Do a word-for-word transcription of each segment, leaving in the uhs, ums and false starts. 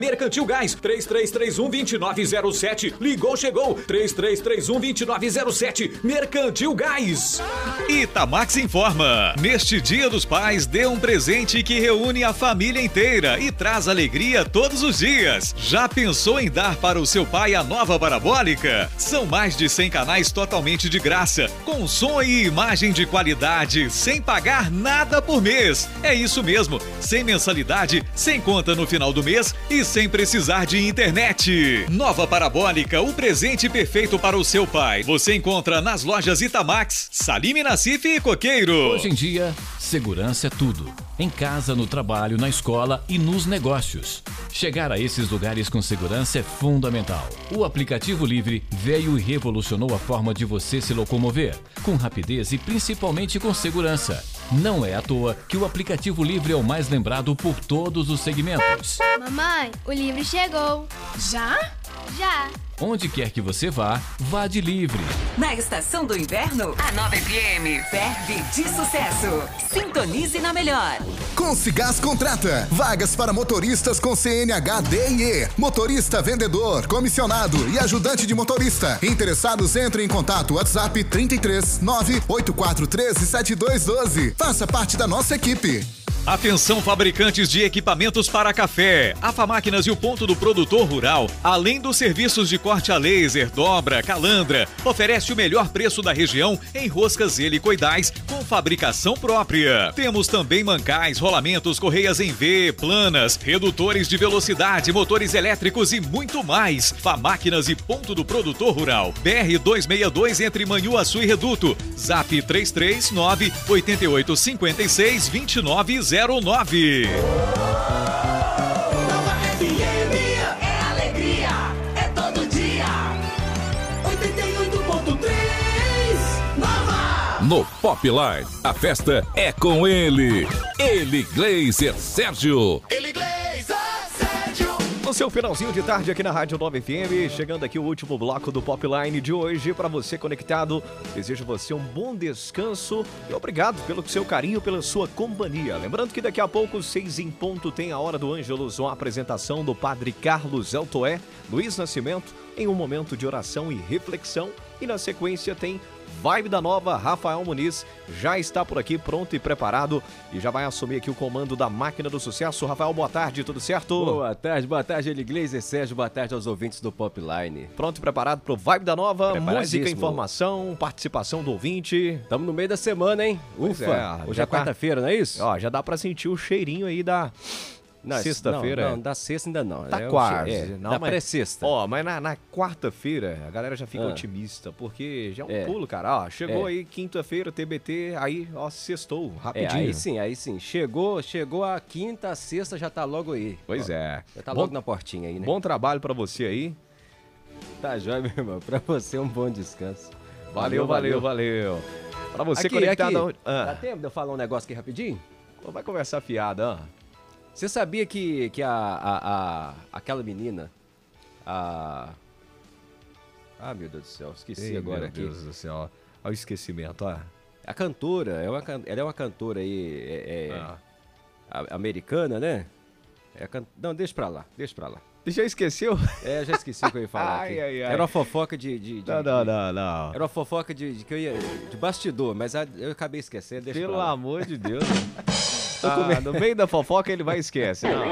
Mercantil Gás, três três três um, dois nove zero sete. Ligou, chegou. três três três um, dois nove zero sete. Mercantil Gás. Itamax informa. Neste Dia dos Pais, dê um presente que reúne a família inteira e traz alegria todos os dias. Já pensou em dar para o seu pai a nova parabólica? São mais de cem canais totalmente de graça, com som e imagem de qualidade, sem pagar nada por mês. É isso mesmo, sem mensalidade, sem conta no final do mês e sem precisar de internet. Nova parabólica, o presente perfeito para o seu pai. Você encontra nas lojas Itamax, Salime, Nassif e Coqueiro. Hoje em dia, segurança é tudo. Em casa, no trabalho, na escola e nos negócios. Chegar a esses lugares com segurança é fundamental. O aplicativo Livre veio e revolucionou a forma de você se locomover, com rapidez e principalmente com segurança. Não é à toa que o aplicativo Livre é o mais lembrado por todos os segmentos. Mamãe, o Livre chegou. Já? Já. Onde quer que você vá, vá de Livre. Na estação do inverno, a nova F M ferve de sucesso. Sintonize na melhor. Consigás contrata. Vagas para motoristas com C N H D e E. Motorista, vendedor, comissionado e ajudante de motorista. Interessados, entrem em contato. WhatsApp trinta e três, nove oito quatro um três, sete dois um dois. Faça parte da nossa equipe. Atenção, fabricantes de equipamentos para café. A Famáquinas e o Ponto do Produtor Rural, além dos serviços de corte a laser, dobra, calandra, oferece o melhor preço da região em roscas helicoidais com fabricação própria. Temos também mancais, rolamentos, correias em V, planas, redutores de velocidade, motores elétricos e muito mais. Famáquinas e Ponto do Produtor Rural, B R duzentos e sessenta e dois entre Manhuaçu e Reduto. Zap três três nove, oito oito cinco seis, dois nove zero nove. Nova F M é alegria, é todo dia. oitenta e oito ponto três, Nova. No Popline, a festa é com ele. Ele, Gleiser Sérgio. Ele, Gleiser Sérgio. No seu finalzinho de tarde aqui na Rádio Nova F M, chegando aqui o último bloco do Popline de hoje. Para você conectado, desejo você um bom descanso e obrigado pelo seu carinho, pela sua companhia. Lembrando que daqui a pouco, seis em ponto, tem a Hora do Ângelus, uma apresentação do Padre Carlos Eltoé, Luiz Nascimento, em um momento de oração e reflexão. E na sequência tem Vibe da Nova, Rafael Muniz já está por aqui pronto e preparado e já vai assumir aqui o comando da Máquina do Sucesso. Rafael, boa tarde, tudo certo? Boa tarde, boa tarde, Eli Gleiser Sérgio, boa tarde aos ouvintes do Popline. Pronto e preparado pro Vibe da Nova, música, informação, participação do ouvinte. Estamos no meio da semana, hein? Ufa, é, hoje é tá... quarta-feira, não é isso? Ó, já dá pra sentir o cheirinho aí da... Sexta-feira? Não, não, da sexta ainda não. Tá é quase. É, não, da mas, pré-sexta. Ó, mas na, na quarta-feira a galera já fica ah. otimista, porque já é um é. pulo, cara. Ó, chegou é. aí quinta-feira, T B T, aí, ó, sextou, rapidinho. É, aí sim, aí sim. Chegou, chegou a quinta, a sexta já tá logo aí. Pois ó, é. Já tá bom, logo na portinha aí, né? Bom trabalho pra você aí. Tá jóia, meu irmão. Pra você um bom descanso. Valeu, valeu, valeu. valeu. Pra você aqui, conectado... Aqui. Ah. Dá tempo de eu falar um negócio aqui rapidinho? Vai conversar fiada, ó. Você sabia que, que a, a, a, aquela menina, a... Ah, meu Deus do céu, esqueci Ei, agora meu aqui. Meu Deus do céu, olha o esquecimento, ó. A cantora, é uma, ela é uma cantora aí, é, é, ah. a, americana, né? É can... Não, deixa pra lá, deixa pra lá. Já esqueceu? É, já esqueci o que eu ia falar ai, aqui. ai, ai. Era uma fofoca de... de, de não, não, não, não. Era uma fofoca de, de, que eu ia, de bastidor, mas eu acabei esquecendo, deixa Pelo pra lá. amor de Deus. Ah, no meio da fofoca ele vai e esquece. Não.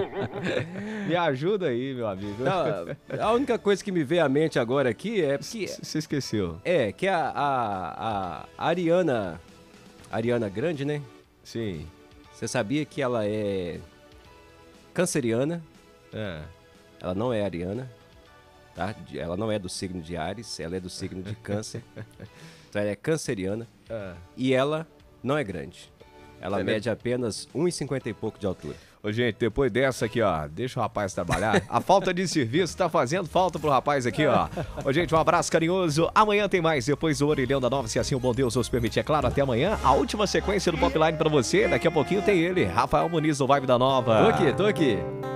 Me ajuda aí, meu amigo. Não, a única coisa que me veio à mente agora aqui é que... Você esqueceu. É, que a, a, a Ariana... Ariana Grande, né? Sim. Você sabia que ela é canceriana? É. Ela não é ariana, tá? Ela não é do signo de Áries, ela é do signo de Câncer. Então ela é canceriana. É. E ela não é grande. Ela é mede apenas um e cinquenta e pouco de altura. Ô, gente, depois dessa aqui, ó, deixa o rapaz trabalhar. A falta de serviço tá fazendo falta pro rapaz aqui, ó. Ô, gente, um abraço carinhoso. Amanhã tem mais, depois o Orelhão da Nova, se assim o bom Deus nos permitir. É claro, até amanhã. A última sequência do Popline pra você. Daqui a pouquinho tem ele, Rafael Muniz, do Vibe da Nova. Tô aqui, tô aqui.